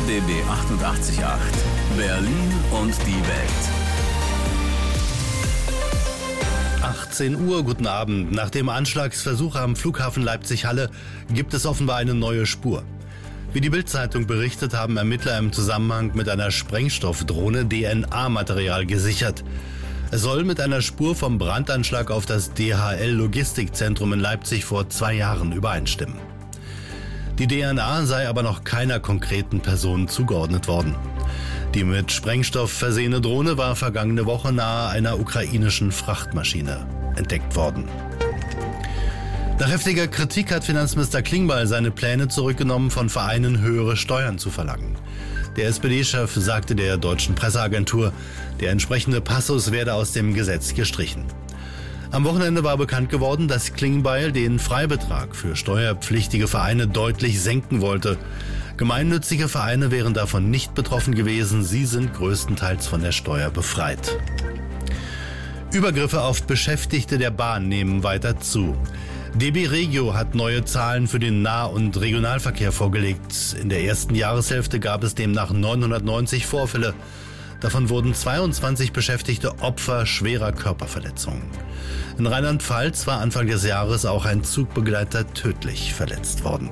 RBB 88.8 Berlin und die Welt. 18 Uhr, guten Abend. Nach dem Anschlagsversuch am Flughafen Leipzig-Halle gibt es offenbar eine neue Spur. Wie die Bild-Zeitung berichtet, haben Ermittler im Zusammenhang mit einer Sprengstoffdrohne DNA-Material gesichert. Es soll mit einer Spur vom Brandanschlag auf das DHL-Logistikzentrum in Leipzig vor 2 Jahren übereinstimmen. Die DNA sei aber noch keiner konkreten Person zugeordnet worden. Die mit Sprengstoff versehene Drohne war vergangene Woche nahe einer ukrainischen Frachtmaschine entdeckt worden. Nach heftiger Kritik hat Finanzminister Klingbeil seine Pläne zurückgenommen, von Vereinen höhere Steuern zu verlangen. Der SPD-Chef sagte der deutschen Presseagentur, der entsprechende Passus werde aus dem Gesetz gestrichen. Am Wochenende war bekannt geworden, dass Klingbeil den Freibetrag für steuerpflichtige Vereine deutlich senken wollte. Gemeinnützige Vereine wären davon nicht betroffen gewesen, sie sind größtenteils von der Steuer befreit. Übergriffe auf Beschäftigte der Bahn nehmen weiter zu. DB Regio hat neue Zahlen für den Nah- und Regionalverkehr vorgelegt. In der ersten Jahreshälfte gab es demnach 990 Vorfälle. Davon wurden 22 Beschäftigte Opfer schwerer Körperverletzungen. In Rheinland-Pfalz war Anfang des Jahres auch ein Zugbegleiter tödlich verletzt worden.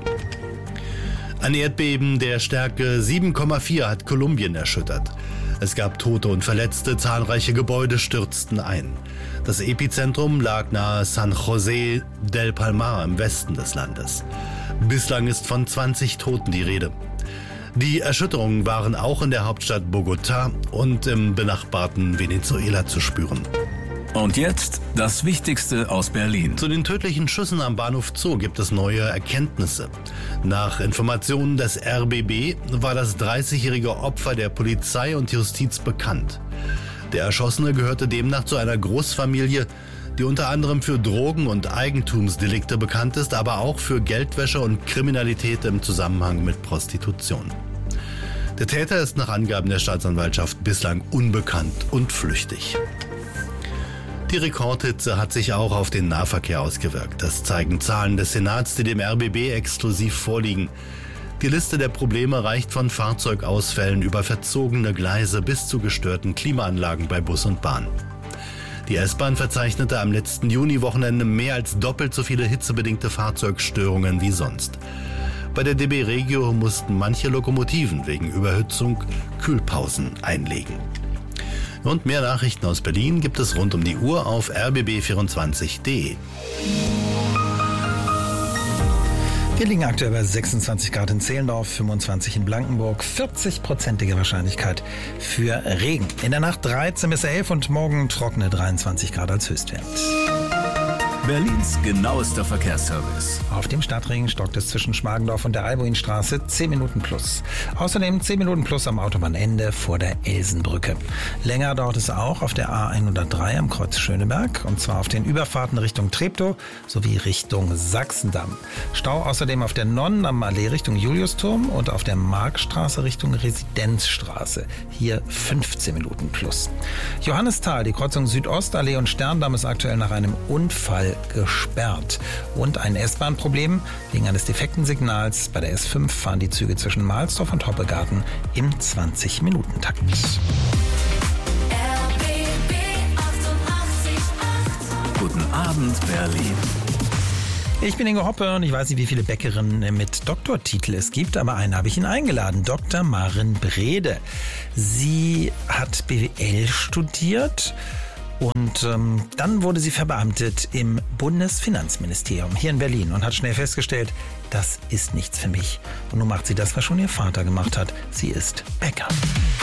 Ein Erdbeben der Stärke 7,4 hat Kolumbien erschüttert. Es gab Tote und Verletzte, zahlreiche Gebäude stürzten ein. Das Epizentrum lag nahe San José del Palmar im Westen des Landes. Bislang ist von 20 Toten die Rede. Die Erschütterungen waren auch in der Hauptstadt Bogotá und im benachbarten Venezuela zu spüren. Und jetzt das Wichtigste aus Berlin. Zu den tödlichen Schüssen am Bahnhof Zoo gibt es neue Erkenntnisse. Nach Informationen des RBB war das 30-jährige Opfer der Polizei und Justiz bekannt. Der Erschossene gehörte demnach zu einer Großfamilie, die unter anderem für Drogen- und Eigentumsdelikte bekannt ist, aber auch für Geldwäsche und Kriminalität im Zusammenhang mit Prostitution. Der Täter ist nach Angaben der Staatsanwaltschaft bislang unbekannt und flüchtig. Die Rekordhitze hat sich auch auf den Nahverkehr ausgewirkt. Das zeigen Zahlen des Senats, die dem RBB exklusiv vorliegen. Die Liste der Probleme reicht von Fahrzeugausfällen über verzogene Gleise bis zu gestörten Klimaanlagen bei Bus und Bahn. Die S-Bahn verzeichnete am letzten Juni-Wochenende mehr als doppelt so viele hitzebedingte Fahrzeugstörungen wie sonst. Bei der DB Regio mussten manche Lokomotiven wegen Überhitzung Kühlpausen einlegen. Und mehr Nachrichten aus Berlin gibt es rund um die Uhr auf rbb24.de. Wir liegen aktuell bei 26 Grad in Zehlendorf, 25 in Blankenburg, 40%ige Wahrscheinlichkeit für Regen. In der Nacht 13 bis 11 und morgen trockene 23 Grad als Höchstwert. Berlins genauester Verkehrsservice. Auf dem Stadtring stockt es zwischen Schmargendorf und der Albuinstraße 10 Minuten plus. Außerdem 10 Minuten plus am Autobahnende vor der Elsenbrücke. Länger dauert es auch auf der A103 am Kreuz Schöneberg, und zwar auf den Überfahrten Richtung Treptow sowie Richtung Sachsendamm. Stau außerdem auf der Nonnen am Allee Richtung Juliusturm und auf der Markstraße Richtung Residenzstraße. Hier 15 Minuten plus. Johannisthal, die Kreuzung Südostallee und Sterndamm ist aktuell nach einem Unfall gesperrt. Und ein S-Bahn-Problem. Wegen eines defekten Signals bei der S5 fahren die Züge zwischen Mahlsdorf und Hoppegarten im 20-Minuten-Takt. Guten Abend, Berlin. Ich bin Ingo Hoppe und ich weiß nicht, wie viele Bäckerinnen mit Doktortitel es gibt, aber eine habe ich Ihnen eingeladen, Dr. Maren Brede. Sie hat BWL studiert. Und dann wurde sie verbeamtet im Bundesfinanzministerium hier in Berlin und hat schnell festgestellt, das ist nichts für mich. Und nun macht sie das, was schon ihr Vater gemacht hat. Sie ist Bäcker.